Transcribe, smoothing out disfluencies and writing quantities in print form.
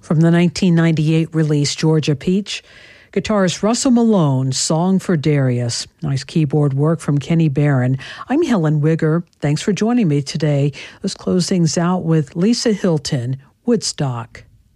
From the 1998 release Georgia Peach, guitarist Russell Malone, Song for Darius. Nice keyboard work from Kenny Barron. I'm Helen Wigger. Thanks for joining me today. Let's close things out with Lisa Hilton, Woodstock.